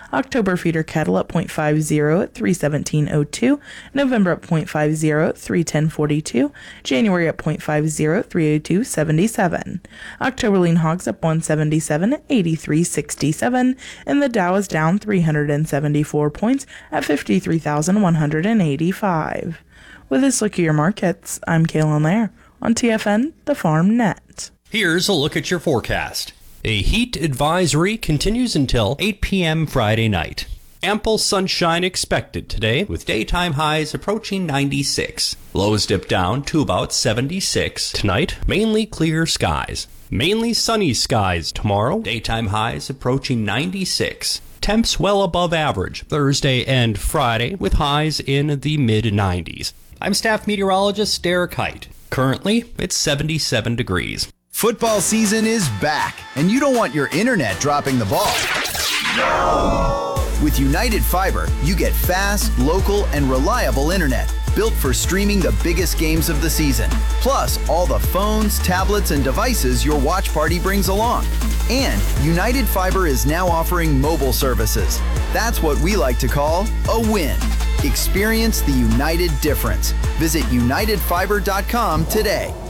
October feeder cattle up 0.50 at 317.02, November up 0.50 at 310.42, January up 0.50 at 302.77. October lean hogs up 177 at 83.67, and the Dow is down 374 points at 53,185. With this look at your markets, I'm Kaylin Lair on TFN, the Farm Net. Here's a look at your forecast. A heat advisory continues until 8 p.m. Friday night. Ample sunshine expected today, with daytime highs approaching 96. Lows dip down to about 76. Tonight, mainly clear skies. Mainly sunny skies tomorrow. Daytime highs approaching 96. Temps well above average Thursday and Friday, with highs in the mid-90s. I'm staff meteorologist Derek Height. Currently, it's 77 degrees. Football season is back, and you don't want your internet dropping the ball. No! With United Fiber, you get fast, local, and reliable internet built for streaming the biggest games of the season, plus all the phones, tablets, and devices your watch party brings along. And United Fiber is now offering mobile services. That's what we like to call a win. Experience the United difference. Visit unitedfiber.com today.